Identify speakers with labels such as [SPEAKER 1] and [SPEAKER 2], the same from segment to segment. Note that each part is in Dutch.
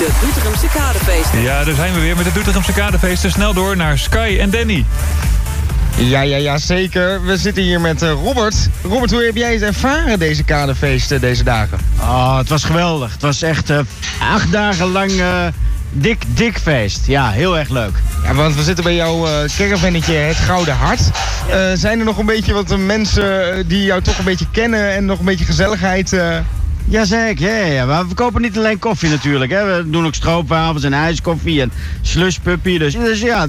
[SPEAKER 1] De Doetinchemse Kadefeesten.
[SPEAKER 2] Ja, daar zijn we weer met de Doetinchemse Kadefeesten. Snel door naar Sky en Danny.
[SPEAKER 3] Ja, zeker. We zitten hier met Robert. Robert, hoe heb jij het ervaren, deze kadefeesten, deze dagen?
[SPEAKER 4] Oh, het was geweldig. Het was echt 8 dagen lang dik feest. Ja, heel erg leuk.
[SPEAKER 3] Ja, want we zitten bij jouw caravannetje Het Gouden Hart. Zijn er nog een beetje wat mensen die jou toch een beetje kennen en nog een beetje gezelligheid?
[SPEAKER 4] Jazeker, ja. Maar we kopen niet alleen koffie natuurlijk. Hè. We doen ook stroopwafels en ijskoffie en slushpuppy. Dus ja,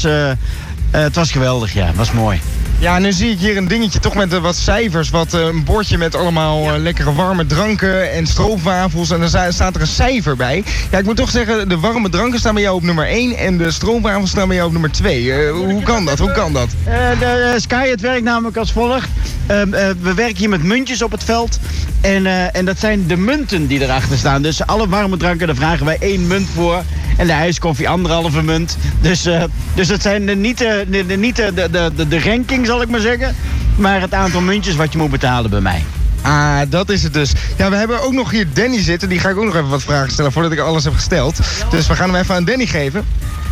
[SPEAKER 4] het was geweldig, ja. Het was mooi.
[SPEAKER 3] Ja, nu zie ik hier een dingetje toch met wat cijfers. Een bordje met allemaal lekkere warme dranken en stroopwafels. En dan staat er een cijfer bij. Ja, ik moet toch zeggen, de warme dranken staan bij jou op nummer 1 en de stroopwafels staan bij jou op nummer 2. Hoe kan dat?
[SPEAKER 4] Sky, het werkt namelijk als volgt. We werken hier met muntjes op het veld. En dat zijn de munten die erachter staan. Dus alle warme dranken, daar vragen wij 1 munt voor. En de ijskoffie 1,5 munt. Dus dat zijn niet de ranking, zal ik maar zeggen. Maar het aantal muntjes wat je moet betalen bij mij.
[SPEAKER 3] Ah, dat is het dus. Ja, we hebben ook nog hier Danny zitten. Die ga ik ook nog even wat vragen stellen voordat ik alles heb gesteld. Dus we gaan hem even aan Danny geven.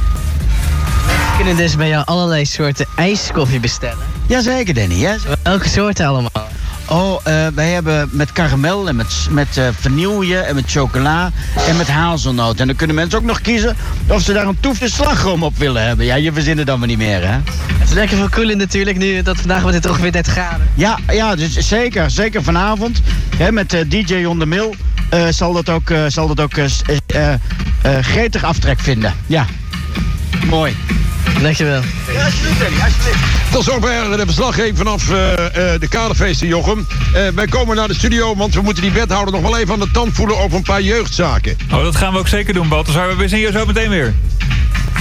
[SPEAKER 5] We kunnen dus bij jou allerlei soorten ijskoffie bestellen.
[SPEAKER 4] Jazeker, Danny. Ja.
[SPEAKER 5] Welke soorten allemaal?
[SPEAKER 4] Oh, wij hebben met karamel en met vanille en met chocola en met hazelnoot. En dan kunnen mensen ook nog kiezen of ze daar een toefje slagroom op willen hebben. Ja, je verzint het dan maar niet meer, hè?
[SPEAKER 5] Het is lekker veel koelen natuurlijk nu dat vandaag wordt het ongeveer 30 graden.
[SPEAKER 4] Ja, dus zeker vanavond. Hè, met DJ On The Mill zal dat ook gretig aftrek vinden. Ja, mooi.
[SPEAKER 5] Dankjewel.
[SPEAKER 4] Ja, alsjeblieft, Danny, alsjeblieft.
[SPEAKER 6] Tot zover de verslaggeving vanaf de kadefeesten, Jochem. Wij komen naar de studio, want we moeten die wethouder nog wel even aan de tand voelen over een paar jeugdzaken.
[SPEAKER 2] Oh, dat gaan we ook zeker doen, Balthasar. We zien je zo meteen weer.